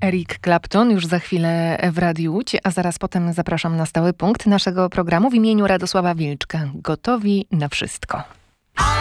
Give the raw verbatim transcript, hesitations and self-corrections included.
Eric Clapton już za chwilę w Radiu Łódź, a zaraz potem zapraszam na stały punkt naszego programu w imieniu Radosława Wilczka. Gotowi na wszystko.